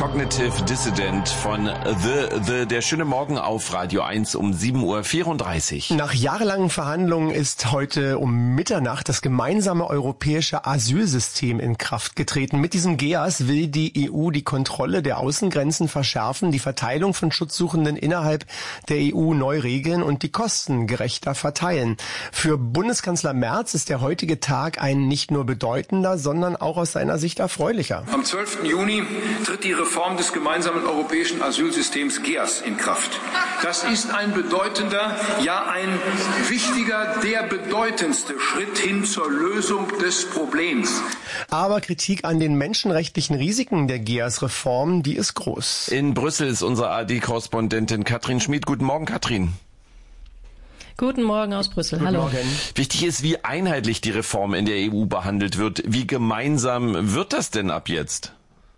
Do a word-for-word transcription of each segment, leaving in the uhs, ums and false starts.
Cognitive Dissident von The, The, der schöne Morgen auf Radio eins um sieben Uhr vierunddreißig. Nach jahrelangen Verhandlungen ist heute um Mitternacht das gemeinsame europäische Asylsystem in Kraft getreten. Mit diesem G E A S will die E U die Kontrolle der Außengrenzen verschärfen, die Verteilung von Schutzsuchenden innerhalb der E U neu regeln und die Kosten gerechter verteilen. Für Bundeskanzler Merz ist der heutige Tag ein nicht nur bedeutender, sondern auch aus seiner Sicht erfreulicher. Am zwölften Juni tritt die Reform des gemeinsamen europäischen Asylsystems G E A S in Kraft. Das ist ein bedeutender, ja ein wichtiger, der bedeutendste Schritt hin zur Lösung des Problems. Aber Kritik an den menschenrechtlichen Risiken der G E A S-Reform, die ist groß. In Brüssel ist unsere A R D-Korrespondentin Katrin Schmid. Guten Morgen, Katrin. Guten Morgen aus Brüssel. Guten Hallo. Morgen. Wichtig ist, wie einheitlich die Reform in der E U behandelt wird. Wie gemeinsam wird das denn ab jetzt?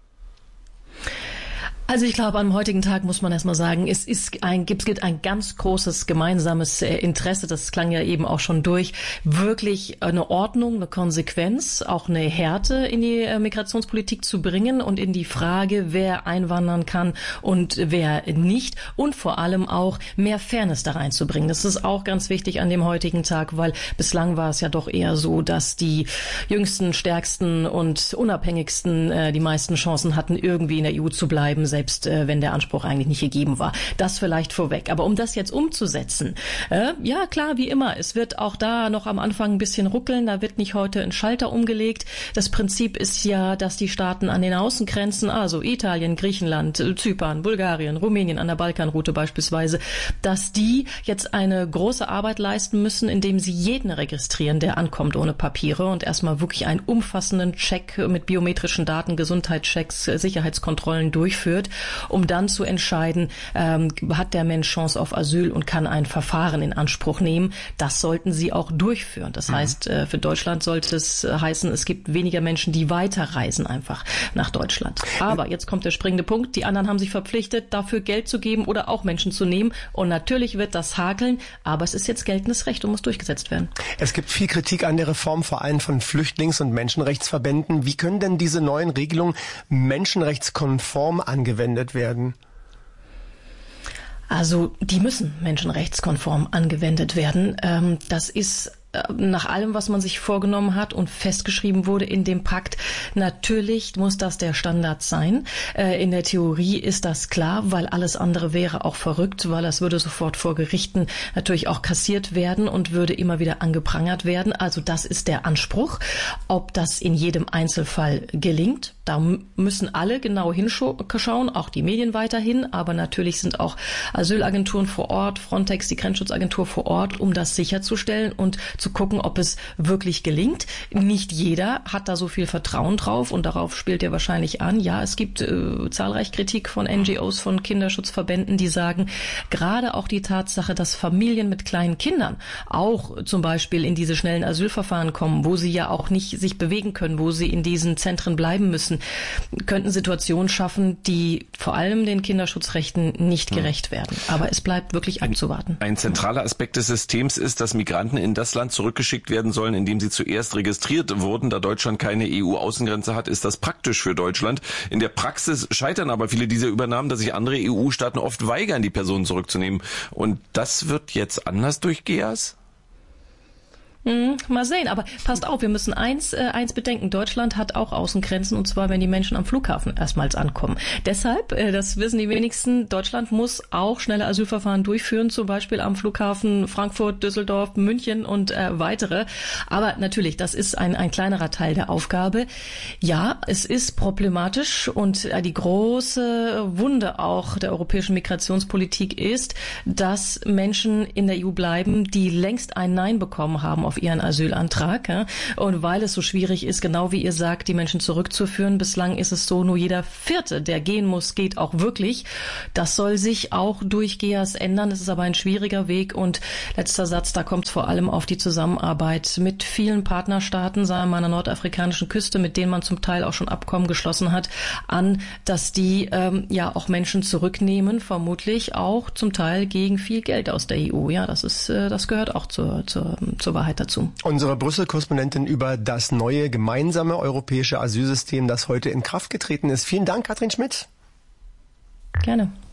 Also ich glaube, am heutigen Tag muss man erstmal sagen, es ist ein, es gibt ein ganz großes gemeinsames Interesse, das klang ja eben auch schon durch, wirklich eine Ordnung, eine Konsequenz, auch eine Härte in die Migrationspolitik zu bringen und in die Frage, wer einwandern kann und wer nicht und vor allem auch mehr Fairness da reinzubringen. Das ist auch ganz wichtig an dem heutigen Tag, weil bislang war es ja doch eher so, dass die jüngsten, stärksten und unabhängigsten äh, die meisten Chancen hatten, irgendwie in der E U zu bleiben, selbst äh, wenn der Anspruch eigentlich nicht gegeben war. Das vielleicht vorweg. Aber um das jetzt umzusetzen, äh, ja klar, wie immer, es wird auch da noch am Anfang ein bisschen ruckeln, da wird nicht heute ein Schalter umgelegt. Das Prinzip ist ja, dass die Staaten an den Außengrenzen, also Italien, Griechenland, Zypern, Bulgarien, Rumänien an der Balkanroute beispielsweise, dass die jetzt eine große Arbeit leisten müssen, indem sie jeden registrieren, der ankommt ohne Papiere und erstmal wirklich einen umfassenden Check mit biometrischen Daten, Gesundheitschecks, Sicherheitskontrollen durchführt, um dann zu entscheiden, ähm, hat der Mensch Chance auf Asyl und kann ein Verfahren in Anspruch nehmen. Das sollten sie auch durchführen. Das mhm. heißt, äh, für Deutschland sollte es äh, heißen, es gibt weniger Menschen, die weiterreisen einfach nach Deutschland. Aber jetzt kommt der springende Punkt. Die anderen haben sich verpflichtet, dafür Geld zu geben oder auch Menschen zu nehmen. Und natürlich wird das hakeln, aber es ist jetzt geltendes Recht und muss durchgesetzt werden. Es gibt viel Kritik an der Reform, vor allem von Flüchtlings- und Menschenrechtsverbänden. Wie können denn diese neuen Regelungen menschenrechtskonform angewendet werden? Also die müssen menschenrechtskonform angewendet werden. Ähm, das ist nach allem, was man sich vorgenommen hat und festgeschrieben wurde in dem Pakt, natürlich muss das der Standard sein. In der Theorie ist das klar, weil alles andere wäre auch verrückt, weil das würde sofort vor Gerichten natürlich auch kassiert werden und würde immer wieder angeprangert werden. Also das ist der Anspruch. Ob das in jedem Einzelfall gelingt, da müssen alle genau hinschauen, auch die Medien weiterhin, aber natürlich sind auch Asylagenturen vor Ort, Frontex, die Grenzschutzagentur vor Ort, um das sicherzustellen und zu gucken, ob es wirklich gelingt. Nicht jeder hat da so viel Vertrauen drauf und darauf spielt er wahrscheinlich an. Ja, es gibt äh, zahlreich Kritik von N G Os, von Kinderschutzverbänden, die sagen, gerade auch die Tatsache, dass Familien mit kleinen Kindern auch zum Beispiel in diese schnellen Asylverfahren kommen, wo sie ja auch nicht sich bewegen können, wo sie in diesen Zentren bleiben müssen, könnten Situationen schaffen, die vor allem den Kinderschutzrechten nicht gerecht werden. Aber es bleibt wirklich abzuwarten. Ein zentraler Aspekt des Systems ist, dass Migranten in das Land zurückgeschickt werden sollen, in dem sie zuerst registriert wurden. Da Deutschland keine E U-Außengrenze hat, ist das praktisch für Deutschland. In der Praxis scheitern aber viele dieser Übernahmen, dass sich andere E U-Staaten oft weigern, die Personen zurückzunehmen. Und das wird jetzt anders durch G E A S? Hm, mal sehen, aber passt auf, wir müssen eins, äh, eins bedenken. Deutschland hat auch Außengrenzen, und zwar, wenn die Menschen am Flughafen erstmals ankommen. Deshalb, äh, das wissen die wenigsten, Deutschland muss auch schnelle Asylverfahren durchführen, zum Beispiel am Flughafen Frankfurt, Düsseldorf, München und äh, weitere. Aber natürlich, das ist ein, ein kleinerer Teil der Aufgabe. Ja, es ist problematisch und äh, die große Wunde auch der europäischen Migrationspolitik ist, dass Menschen in der E U bleiben, die längst ein Nein bekommen haben auf ihren Asylantrag. Ja? Und weil es so schwierig ist, genau wie ihr sagt, die Menschen zurückzuführen, bislang ist es so, nur jeder Vierte, der gehen muss, geht auch wirklich. Das soll sich auch durch G E A S ändern. Es ist aber ein schwieriger Weg. Und letzter Satz, da kommt es vor allem auf die Zusammenarbeit mit vielen Partnerstaaten, sagen wir mal an der nordafrikanischen Küste, mit denen man zum Teil auch schon Abkommen geschlossen hat, an, dass die ähm, ja auch Menschen zurücknehmen, vermutlich auch zum Teil gegen viel Geld aus der E U. Ja, das ist, äh, das gehört auch zur, zur, zur Wahrheit dazu. Unsere Brüssel-Korrespondentin über das neue gemeinsame europäische Asylsystem, das heute in Kraft getreten ist. Vielen Dank, Katrin Schmid. Gerne.